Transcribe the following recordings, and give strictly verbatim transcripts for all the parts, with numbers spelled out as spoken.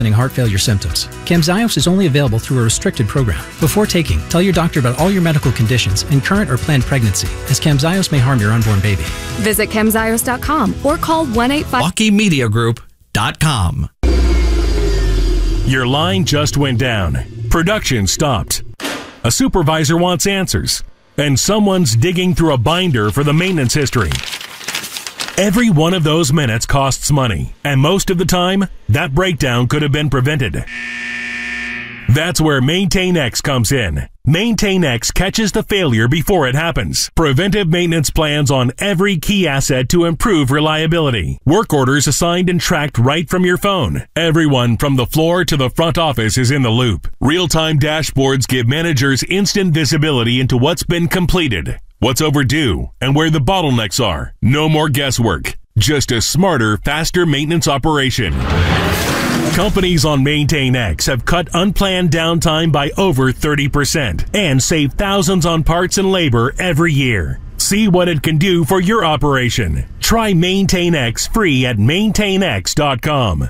heart failure symptoms. Camzyos is only available through a restricted program. Before taking, tell your doctor about all your medical conditions and current or planned pregnancy, as Camzyos may harm your unborn baby. Visit camzyos dot com or call one eight five. Milwaukee Media Group dot com. Your line just went down. Production stopped. A supervisor wants answers, and someone's digging through a binder for the maintenance history. Every one of those minutes costs money, and most of the time, that breakdown could have been prevented. That's where MaintainX comes in. MaintainX catches the failure before it happens. Preventive maintenance plans on every key asset to improve reliability. Work orders assigned and tracked right from your phone. Everyone from the floor to the front office is in the loop. Real-time dashboards give managers instant visibility into what's been completed, what's overdue, and where the bottlenecks are. No more guesswork. Just a smarter, faster maintenance operation. Companies on MaintainX have cut unplanned downtime by over thirty percent and save thousands on parts and labor every year. See what it can do for your operation. Try MaintainX free at maintain x dot com.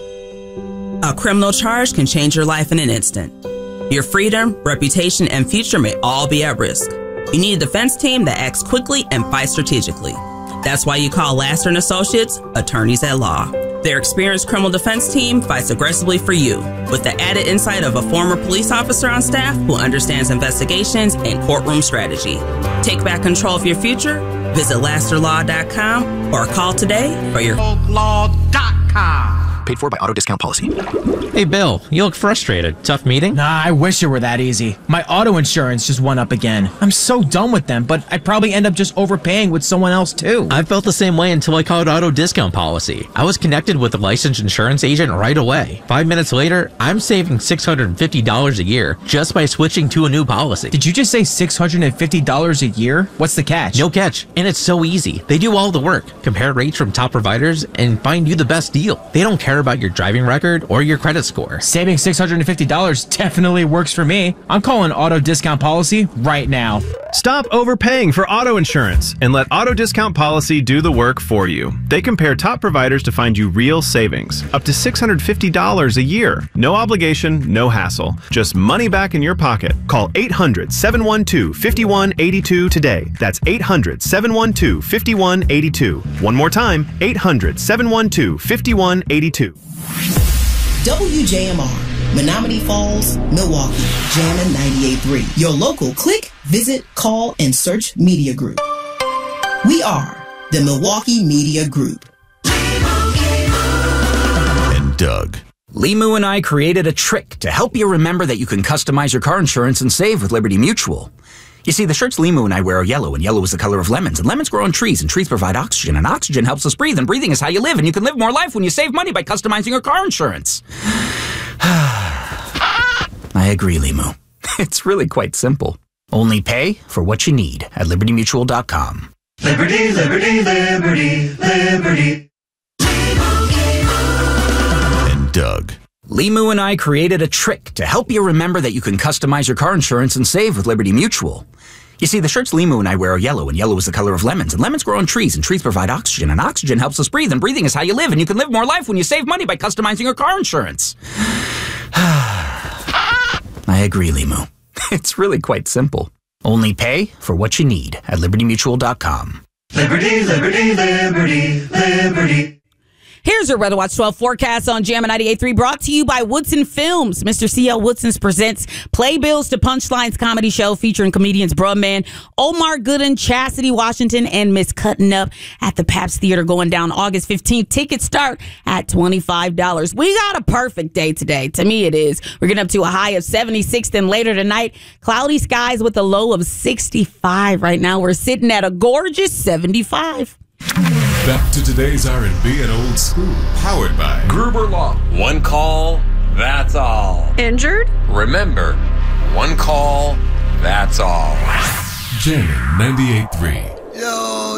A criminal charge can change your life in an instant. Your freedom, reputation, and future may all be at risk. You need a defense team that acts quickly and fights strategically. That's why you call Laster and Associates, attorneys at law. Their experienced criminal defense team fights aggressively for you, with the added insight of a former police officer on staff who understands investigations and courtroom strategy. Take back control of your future. Visit laster law dot com or call today for your law dot com. Paid for by Auto Discount Policy. Hey, Bill, you look frustrated. Tough meeting? Nah, I wish it were that easy. My auto insurance just went up again. I'm so done with them, but I'd probably end up just overpaying with someone else too. I felt the same way until I called Auto Discount Policy. I was connected with a licensed insurance agent right away. Five minutes later, I'm saving six hundred fifty dollars a year just by switching to a new policy. Did you just say six hundred fifty dollars a year? What's the catch? No catch, and it's so easy. They do all the work, compare rates from top providers, and find you the best deal. They don't care about your driving record or your credit score. Saving six hundred fifty dollars definitely works for me. I'm calling Auto Discount Policy right now. Stop overpaying for auto insurance and let Auto Discount Policy do the work for you. They compare top providers to find you real savings, up to six hundred fifty dollars a year. No obligation, no hassle. Just money back in your pocket. Call eight hundred, seven one two, five one eight two today. That's eight hundred, seven one two, five one eight two. One more time, eight hundred, seven one two, five one eight two. W J M R, Menominee Falls, Milwaukee, Jammin' ninety-eight point three. Your local click, visit, call, and search media group. We are the Milwaukee Media Group. And Doug. Limu and I created a trick to help you remember that you can customize your car insurance and save with Liberty Mutual. You see, the shirts Limu and I wear are yellow, and yellow is the color of lemons, and lemons grow on trees, and trees provide oxygen, and oxygen helps us breathe, and breathing is how you live, and you can live more life when you save money by customizing your car insurance. I agree, Limu. It's really quite simple. Only pay for what you need at liberty mutual dot com. Liberty, liberty, liberty, liberty. And Doug. Limu and I created a trick to help you remember that you can customize your car insurance and save with Liberty Mutual. You see, the shirts Limu and I wear are yellow, and yellow is the color of lemons, and lemons grow on trees, and trees provide oxygen, and oxygen helps us breathe, and breathing is how you live, and you can live more life when you save money by customizing your car insurance. I agree, Limu. It's really quite simple. Only pay for what you need at liberty mutual dot com. Liberty, liberty, liberty, liberty. Here's your Weather Watch twelve forecast on Jammin' ninety-eight point three, brought to you by Woodson Films. Mister C L Woodson's presents Playbills to Punchlines comedy show featuring comedians Brumman, Omar Gooden, Chastity Washington, and Miss Cuttin' Up at the Pabst Theater, going down August fifteenth. Tickets start at twenty-five dollars. We got a perfect day today. To me, it is. We're getting up to a high of seventy-six, and later tonight, cloudy skies with a low of sixty-five. Right now, we're sitting at a gorgeous seventy-five. Back to today's R and B and old school. Powered by Gruber Law. One call, that's all. Injured? Remember, one call, that's all. Jammin' ninety-eight point three. Yo,